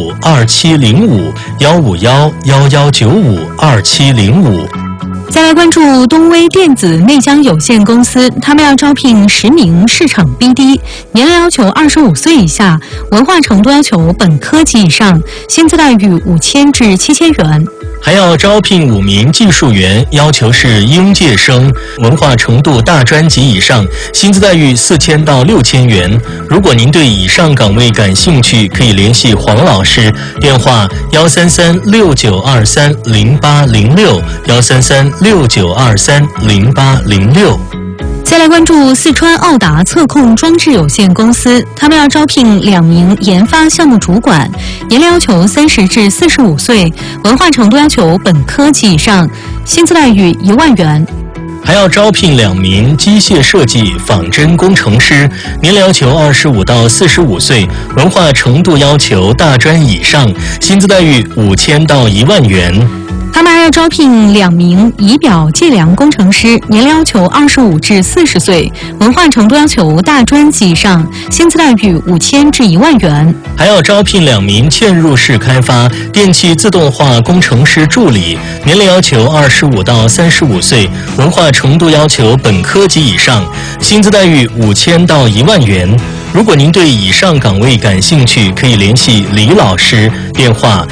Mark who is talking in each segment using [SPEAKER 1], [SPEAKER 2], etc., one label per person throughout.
[SPEAKER 1] 151-1195-151-1195。
[SPEAKER 2] 再来关注东威电子内江有限公司，他们要招聘10名市场 BD， 年龄要求25岁以下，文化程度要求本科及以上，薪资待遇5000至7000元。
[SPEAKER 1] 还要招聘5名技术员，要求是应届生，文化程度大专及以上，薪资待遇4000到6000元。如果您对以上岗位感兴趣，可以联系黄老师，电话133-6923-0806，133-6923-0806。
[SPEAKER 2] 再来关注四川奥达测控装置有限公司，他们要招聘2名研发项目主管，年龄要求30至45岁，文化程度要求本科及以上，薪资待遇1万元。
[SPEAKER 1] 还要招聘2名机械设计仿真工程师，年龄要求25到45岁，文化程度要求大专以上，薪资待遇5000到1万元。
[SPEAKER 2] 他们还要招聘2名仪表计量工程师，年龄要求25至40岁，文化程度要求大专及以上，薪资待遇5000至1万元。
[SPEAKER 1] 还要招聘2名嵌入式开发电气自动化工程师助理，年龄要求25到35岁，文化程度要求本科及以上，薪资待遇5000到1万元。如果您对以上岗位感兴趣，可以联系李老师，电话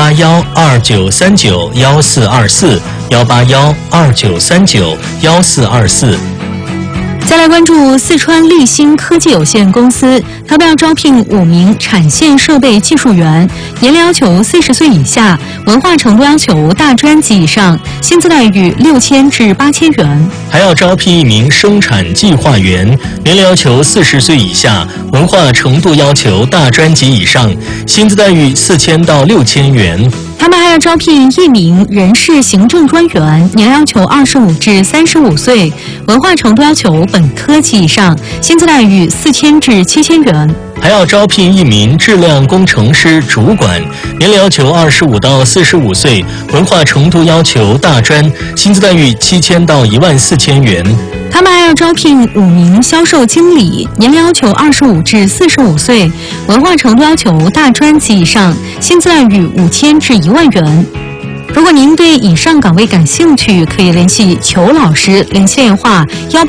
[SPEAKER 1] 181-2939-1424，181-2939-1424。
[SPEAKER 2] 再来关注四川立新科技有限公司，他们要招聘5名产线设备技术员，年龄要求40岁以下，文化程度要求大专及以上，薪资待遇6000至8000元。
[SPEAKER 1] 还要招聘1名生产计划员，年龄要求40岁以下，文化程度要求大专及以上，薪资待遇4000到6000元。
[SPEAKER 2] 他们还要招聘1名人事行政专员，年龄要求25至35岁，文化程度要求本科及以上，薪资待遇4000至7000元。
[SPEAKER 1] 还要招聘1名质量工程师主管，年龄要求25到45岁，文化程度要求大专，薪资待遇7000到14000元。
[SPEAKER 2] 他们还要招聘5名销售经理，年龄要求25至45岁，文化程度要求大专及以上，薪资待遇5000至1万元。如果您对以上岗位感兴趣，可以联系裘老师，联系电话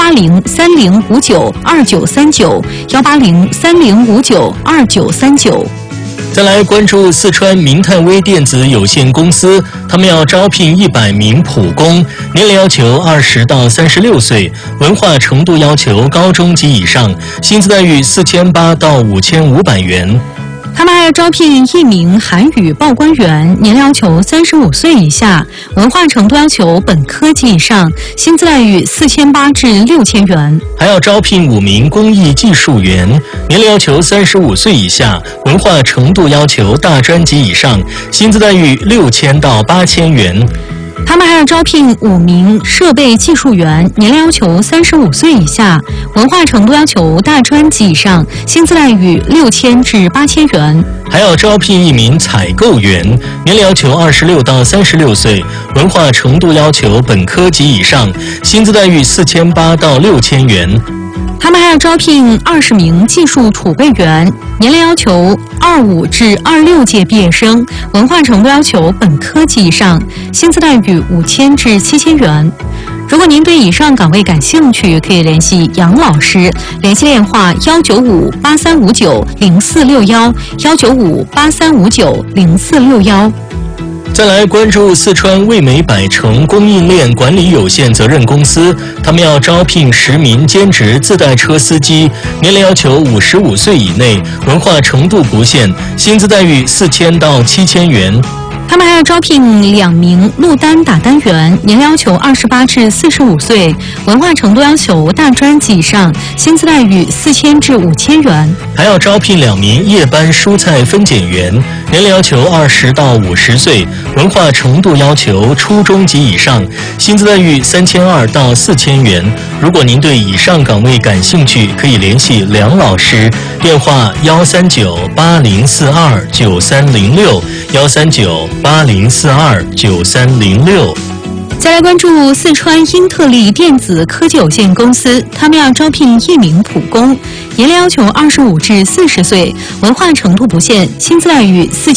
[SPEAKER 2] 180-3059-2939，180-3059-2939。
[SPEAKER 1] 再来关注四川明泰微电子有限公司，他们要招聘100名普工，年龄要求20到36岁，文化程度要求高中及以上，薪资待遇4800到5500元。
[SPEAKER 2] 他们还要招聘1名韩语报关员，年龄要求35岁以下，文化程度要求本科及以上，薪资待遇4800至6000元。
[SPEAKER 1] 还要招聘5名工艺技术员，年龄要求35岁以下，文化程度要求大专及以上，薪资待遇6000到8000元。
[SPEAKER 2] 他们还要招聘5名设备技术员，年龄要求35岁以下，文化程度要求大专及以上，薪资待遇6000至8000元。
[SPEAKER 1] 还要招聘1名采购员，年龄要求26到36岁，文化程度要求本科及以上，薪资待遇4800到6000元。
[SPEAKER 2] 他们还要招聘20名技术储备员，年龄要求25至26届毕业生，文化程度要求本科及以上，薪资待遇5000至7000元。如果您对以上岗位感兴趣，可以联系杨老师，联系电话195-8359-0461，195-8359-0461。
[SPEAKER 1] 再来关注四川味美百城供应链管理有限责任公司，他们要招聘10名兼职自带车司机，年龄要求55岁以内，文化程度不限，薪资待遇4000到7000元。
[SPEAKER 2] 他们还要招聘2名录单打单员，年龄要求28至45岁，文化程度要求大专及以上，薪资待遇4000至5000元。
[SPEAKER 1] 还要招聘2名夜班蔬菜分拣员，年龄要求20到50岁，文化程度要求初中及以上，薪资待遇3200到4000元。如果您对以上岗位感兴趣，可以联系梁老师，电话139-8042-9306，139-8042-9306。
[SPEAKER 2] 再来关注四川英特利电子科技有限公司，他们要招聘1名普工，年龄要求25至40岁，文化程度不限，薪资待遇4000